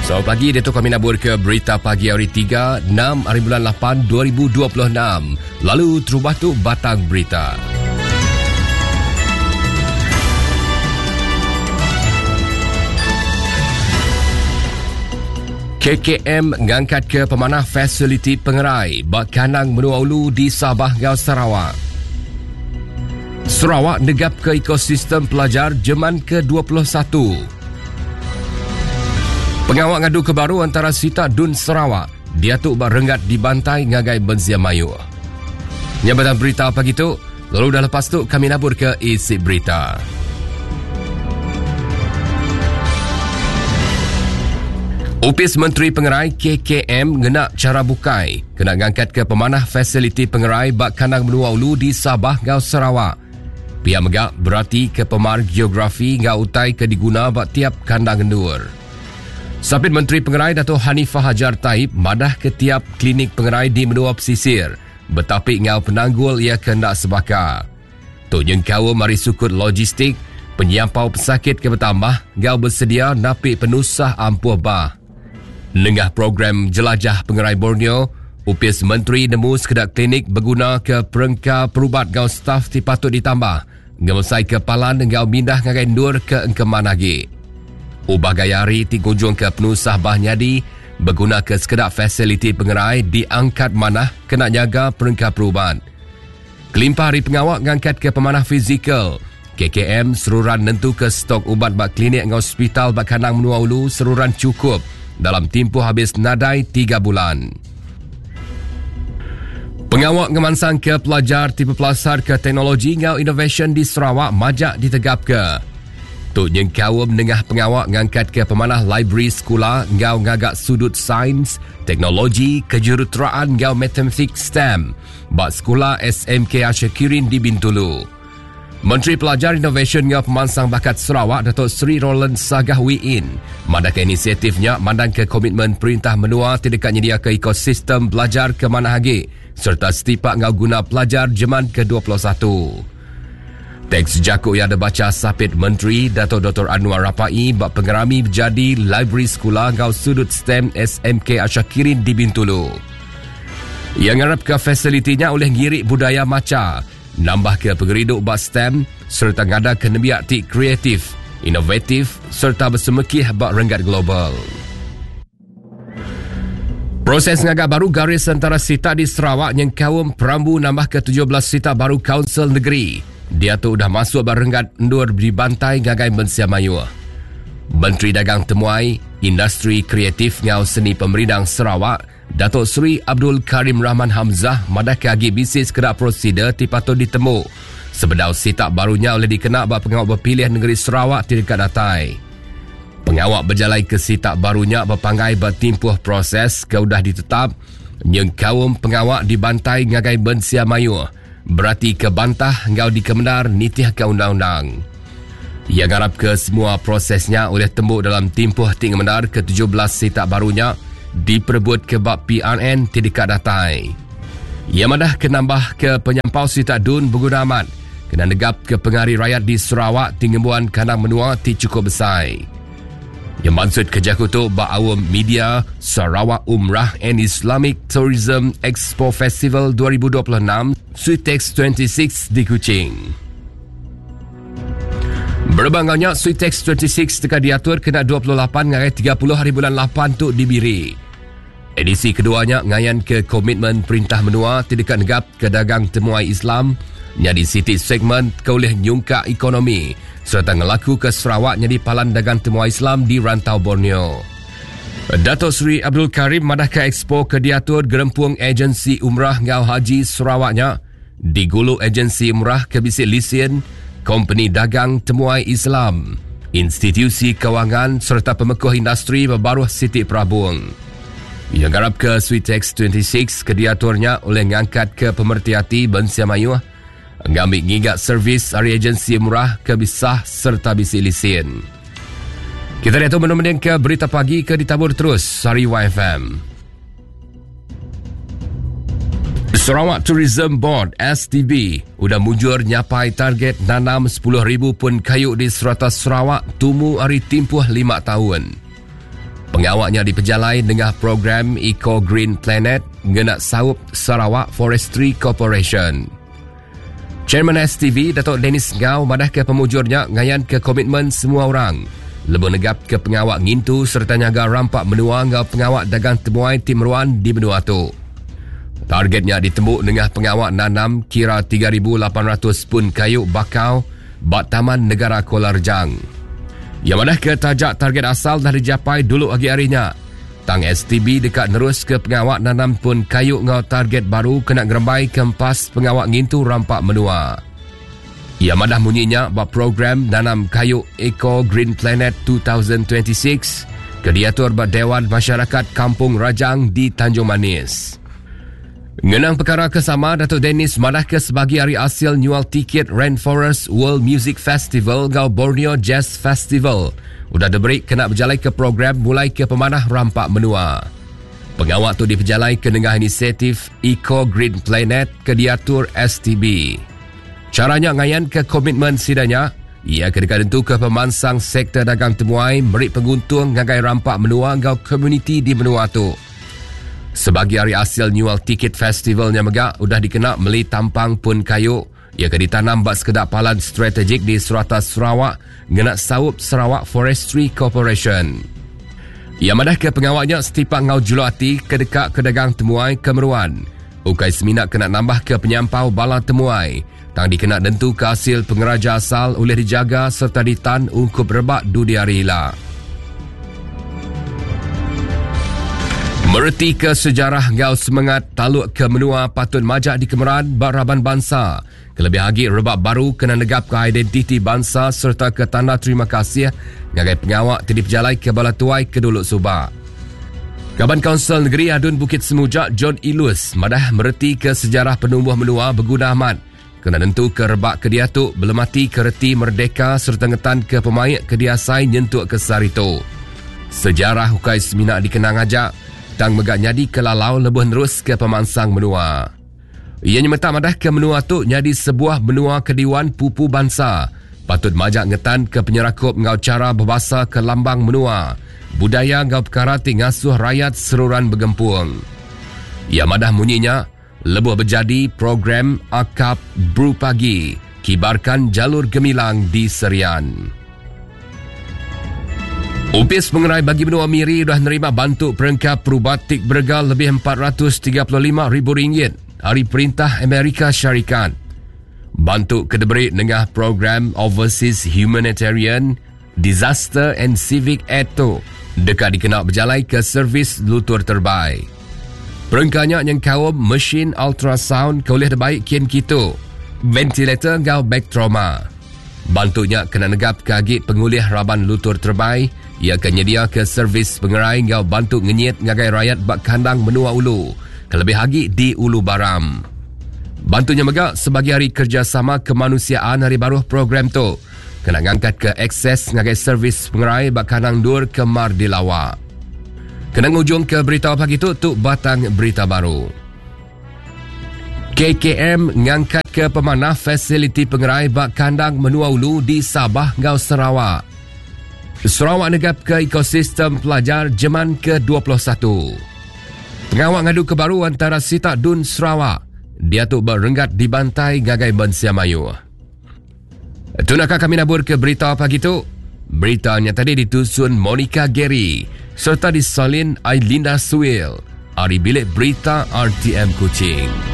Selamat pagi, Dato' kami nabur ke Berita Pagi hari 3, 6 hari bulan 8, 2026. Lalu terubah tu batang berita. KKM ngangkat ke pemanah fasiliti pengerai bak Kanang Menua Ulu di Sabah Gau Sarawak. Sarawak negap ke ekosistem pelajar Jerman ke-21. Pengawak ngadu kebaru antara Sita Dun Sarawak diatuk berenggat di bantai ngagai Benzia Mayu. Nyabatan berita pagi tu, lalu dah lepas tu kami nabur ke isi berita. Opis Menteri Pengerai KKM ngenak cara bukai kena ngangkat ke pemanah fasiliti pengerai bak Kanang Menua Ulu di Sabah Gau Sarawak. Pihak megak berarti ke pemar geografi ngau utai ke diguna bak tiap kandang ndur. Sapit Menteri Pengerai Dato' Hanifah Hajar Taib madah ke tiap klinik pengerai di menua pesisir betapik ngau penanggul ia kendak sebakar. Tok jengkau mari sukut logistik penyampau pesakit ke bertambah ngau bersedia napik penusah ampuh bah. Lengah program jelajah pengerai Borneo, upis Menteri nemu sekedar klinik berguna ke perengka perubat ngau staf dipatut ditambah ngemusai kepalan ngau mindah ngagai nur ke engkeman lagi. Ubah gayari tingunjung ke penusah bah nyadi berguna ke sekedar fasiliti pengerai diangkat manah kena jaga perengkap perubahan. Kelimpah hari pengawak ngangkat ke pemanah fizikal. KKM seruran nentu ke stok ubat bak klinik ngau hospital bak Kanang Menua Ulu seruran cukup dalam tempoh habis nadai 3 bulan. Pengawak ngemansang ke pelajar tipe pelasar ke teknologi ngau innovation di Sarawak majak ditegap ke. Tok jengkau menengah pengawak ngangkat ke pemanah library sekolah ngau ngagak sudut sains, teknologi, kejuruteraan ngau matematik STEM bak sekolah SMK Asyakirin di Bintulu. Menteri Pelajar Innovation ngau pemansang bakat Sarawak Datuk Seri Roland Sagahwiin madah ke inisiatifnya mandang ke komitmen Perintah Menua tidak nyedia ke ekosistem belajar ke mana hagi serta setipak ngau guna pelajar Jerman ke-21. Teks jakuk yang ada baca sapit Menteri Dato' Dr. Anwar Rapai bak pengerami berjadi library sekolah ngau sudut STEM SMK Asyakirin di Bintulu. Yang ngarap ke fasilitinya oleh ngirik budaya maca, nambah ke pengeriduk bak STEM serta ngada ke nebiak tik kreatif, inovatif serta bersemekih bak renggat global. Proses ngagak baru garis antara sita di Sarawak yang kawum perambu nambah ke 17 sita baru Kaunsil Negeri. Dia tu dah masuk berenggat endur di bantai ngagai Benzia Mayu. Menteri Dagang Temuai, Industri Kreatif ngau Seni Pemerintah Sarawak, Datuk Seri Abdul Karim Rahman Hamzah madah ke agi bisnis kedak prosedur dipatut ditemu. Sebedau sitak barunya oleh dikenak bak pengawak berpilih negeri Sarawak tidak datai. Pengawak berjalai ke sitak barunya berpanggai bertimpuh proses ke udah ditetap yang kaum pengawak di bantai ngagai Benzia Mayu. Berarti kebantah ngau dikemendar nitih ke undang-undang. Ia garap ke semua prosesnya oleh tembuk dalam timpuh ting kemendar ke 17 sitak barunya diperebut ke bab PRN tidak datai. Ia madah ke nambah ke penyampau sitak dun berguna amat kena negap ke pengari rakyat di Sarawak tinggembuan Kanang Menua ti cukup besar. Yang maksud kerja kutu bak awam media Sarawak Umrah and Islamic Tourism Expo Festival 2026 Suitex 26 di Kuching. Berbangaunya Suitex 26 teka diatur kena 28 ngagai 30 hari bulan 8 tu dibiri. Edisi keduanya ngayan ke komitmen Perintah Menua tidak negap ke dagang temuai Islam nyadi siti segmen ke oleh nyungka ekonomi serta ngelaku ke Sarawak nyadi palan dagang temuai Islam di rantau Borneo. Datuk Seri Abdul Karim madah ke expo ke diatur gerempung agensi umrah ngau haji Sarawaknya digulu agensi umrah ke bisik lisen company dagang temuai Islam, institusi kewangan serta pemekuh industri berbaruh Siti Prabuang. Yang garap ke Suitex 26 ke diaturnya oleh ngangkat ke pemerhati Benzia Mayu ngambil ngigat servis hari agensi murah ke bisah serta bisi lisen. Kita lihat menung-menung ke berita pagi ke ditabur terus hari YFM. Sarawak Tourism Board STB udah mujur nyapai target nanam 10,000 pun kayu di serata Sarawak tumu hari timpuh 5 tahun. Pengawaknya dipejalai dengan program Eco Green Planet ngenak saup Sarawak Forestry Corporation. Chairman STV Datuk Dennis Ngau madah ke pemujurnya ngayan ke komitmen semua orang. Lebih negap ke pengawak ngintu serta nyaga rampak menua ngau pengawak dagang temuai tim ruan di benua tu. Targetnya ditembuk dengan pengawak nanam kira 3,800 pun kayu bakau bak Taman Negara Kuala Rejang. Yang mana ke tajak target asal dah dicapai dulu pagi harinya. Tang STB dekat nerus ke pengawak nanam pun kayu ngau target baru kena gerembai kempas pengawak ngintu rampak menua. Ia madah munyinya bak program nanam kayu Eco Green Planet 2026 ke diatur bak Dewan Masyarakat Kampung Rajang di Tanjung Manis. Ngenang perkara kesama, Datuk Dennis madah ke sebagi hari hasil nyual tiket Rainforest World Music Festival ngau Borneo Jazz Festival. Udah diberi kena berjalai ke program mulai ke pemanah rampak menua. Pengawak tu diperjalai ke dengah inisiatif Eco Green Planet ke diatur STB. Caranya ngayan ke komitmen sidanya, ia kedekat tentu ke pemansang sektor dagang temuai merik penguntung ngagai rampak menua ngau komuniti di menua tu. Sebagi hari hasil nyual tiket festivalnya megak, udah dikena meli tampang pun kayu. Ia akan ditanam bak sekedap palan strategik di Serata Sarawak ngenak saup Sarawak Forestry Corporation. Ia madah ke pengawaknya setipak ngau julati kedekat kedagang temuai kemeruan. Ukai seminat kena nambah ke penyampau bala temuai. Tang dikena dentu ke hasil pengeraja asal oleh dijaga serta ditan ungkup rebak dudi hari hilang. Mereti ke sejarah ngau semangat taluk ke menua patut majak di kemeran baraban bangsa. Kelebih lagi rebak baru kena negap ke identiti bangsa serta ke tanda terima kasih ngagai pengawak tadi perjalai ke Bala Tuai ke Duluk Subak. Kaban Kaunsil Negeri Adun Bukit Semujak John Ilus madah mereti ke sejarah penumbuh menua berguna amat. Kena tentu ke rebak ke diatuk belum mati ke reti merdeka serta ngetan ke pemaik ke diasai nyentuk ke sarito. Sejarah hukai seminak dikenang ajak tang megak nyadi ke lalau lebuh nerus ke pemansang menua. Ianya metak madah ke menua tu nyadi sebuah benua kediwan pupu bangsa. Patut majak ngetan ke penyerakup ngau cara berbahasa ke lambang menua. Budaya ngau perkara ngasuh rakyat seruran bergempung. Ia madah munyinya lebuh berjadi program Akap Bru Pagi kibarkan jalur gemilang di Serian. Upis pengerai bagi benua Miri dah nerima bantuk perengkap perubatik bergal lebih RM435,000 hari Perintah Amerika Syarikat. Bantuk kediberi dengan program Overseas Humanitarian Disaster and Civic Aid tu dekat dikenal berjalai ke servis lutur terbaik. Perengkanya yang kaum mesin ultrasound ke oleh terbaik kian kita, ventilator ngau back trauma. Bantuknya kena negap kagi pengulih raban lutur terbaik. Ia akan nyedia ke servis pengerai ngau bantu ngenyit ngagai rakyat bak kandang menua ulu. Kelebih lagi di Ulu Baram. Bantunya megak sebagai hari kerjasama kemanusiaan hari baru program tu. Kena ngangkat ke akses ngagai servis pengerai bak kandang dur ke Mar di Lawak. Kena ngujung ke berita pagi tu batang berita baru. KKM ngangkat ke pemanah fasiliti pengerai bak kandang menua ulu di Sabah ngau Sarawak. Sarawak negap ke ekosistem pelajar Jeman ke-21. Pengawak ngadu kebaru antara Sita Dun Sarawak. Dia tu berenggat di bantai Gagai Bensia Mayu. Tu nakah kami nabur ke berita pagi tu. Beritanya tadi ditusun Monica Gary serta disalin Ailinda Suil. Hari bilik berita RTM Kuching.